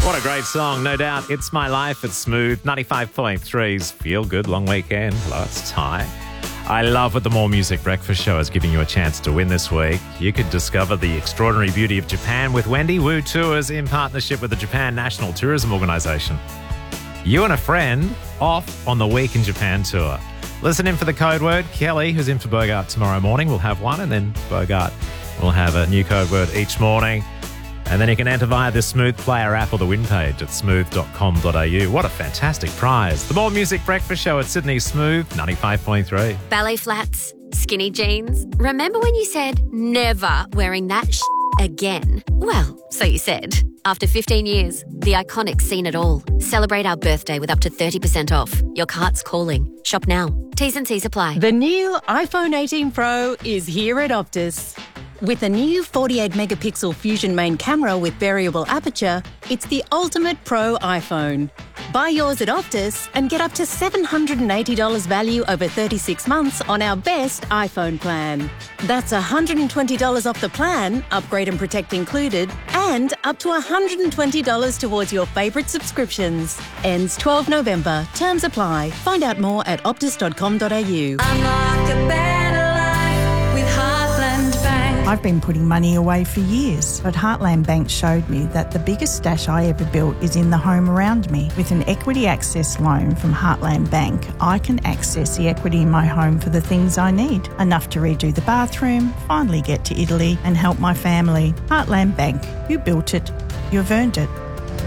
What a great song, no doubt. It's My Life, it's Smooth. 95.3's Feel Good Long Weekend. Hello, it's Ty. I love what the More Music Breakfast Show is giving you a chance to win this week. You could discover the extraordinary beauty of Japan with Wendy Wu Tours in partnership with the Japan National Tourism Organisation. You and a friend off on the Week in Japan tour. Listen in for the code word. Kelly, who's in for Bogart tomorrow morning, will have one, and then Bogart will have a new code word each morning. And then you can enter via the Smooth Player app or the win page at smooth.com.au. What a fantastic prize. The More Music Breakfast Show at Sydney Smooth, 95.3. Ballet flats, skinny jeans. Remember when you said never wearing that again? Well, so you said. After 15 years, the Iconic's seen it all. Celebrate our birthday with up to 30% off. Your cart's calling. Shop now. T's and C's apply. The new iPhone 18 Pro is here at Optus. With a new 48-megapixel Fusion main camera with variable aperture, it's the ultimate pro iPhone. Buy yours at Optus and get up to $780 value over 36 months on our best iPhone plan. That's $120 off the plan, upgrade and protect included, and up to $120 towards your favourite subscriptions. Ends 12 November. Terms apply. Find out more at optus.com.au. Unlock a better life with Heartland Bank. I've been putting money away for years, but Heartland Bank showed me that the biggest stash I ever built is in the home around me. With an equity access loan from Heartland Bank, I can access the equity in my home for the things I need. Enough to redo the bathroom, finally get to Italy and help my family. Heartland Bank, you built it, you've earned it.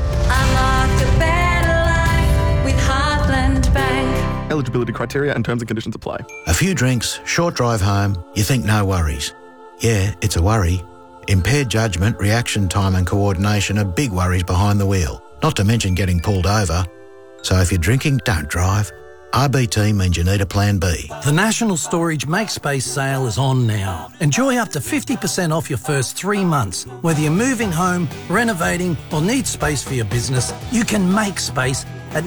Unlock a better life with Heartland Bank. Eligibility criteria and terms and conditions apply. A few drinks, short drive home, you think no worries. Yeah, it's a worry. Impaired judgment, reaction time and coordination are big worries behind the wheel, not to mention getting pulled over. So if you're drinking, don't drive. RBT means you need a plan B. The National Storage Make Space sale is on now. Enjoy up to 50% off your first 3 months. Whether you're moving home, renovating or need space for your business, you can make space at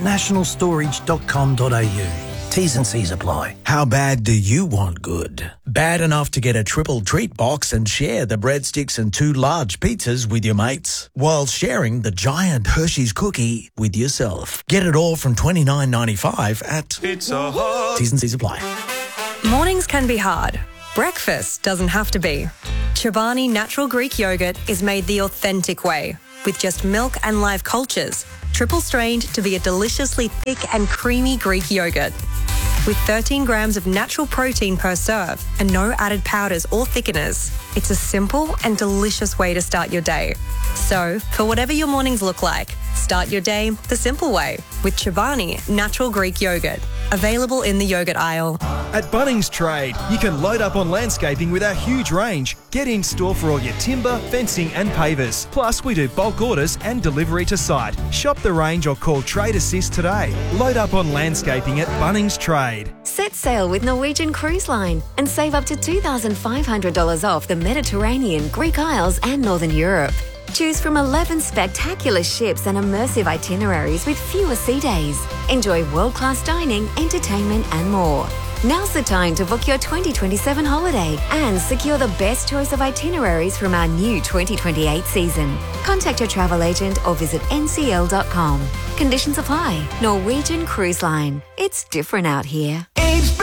nationalstorage.com.au. T's and C's apply. How bad do you want good? Bad enough to get a triple treat box and share the breadsticks and 2 large pizzas with your mates, while sharing the giant Hershey's cookie with yourself. Get it all from $29.95 at Pizza Hut. T's and C's apply. Mornings can be hard. Breakfast doesn't have to be. Chobani Natural Greek Yogurt is made the authentic way, with just milk and live cultures, triple strained to be a deliciously thick and creamy Greek yogurt. With 13 grams of natural protein per serve and no added powders or thickeners, it's a simple and delicious way to start your day. So, for whatever your mornings look like, start your day the simple way with Chobani Natural Greek Yogurt. Available in the yogurt aisle. At Bunnings Trade, you can load up on landscaping with our huge range. Get in store for all your timber, fencing and pavers. Plus, we do bulk orders and delivery to site. Shop the range or call Trade Assist today. Load up on landscaping at Bunnings Trade. Set sail with Norwegian Cruise Line and save up to $2,500 off the Mediterranean, Greek Isles and Northern Europe. Choose from 11 spectacular ships and immersive itineraries with fewer sea days. Enjoy world-class dining, entertainment and more. Now's the time to book your 2027 holiday and secure the best choice of itineraries from our new 2028 season. Contact your travel agent or visit ncl.com. Conditions apply. Norwegian Cruise Line. It's different out here. It's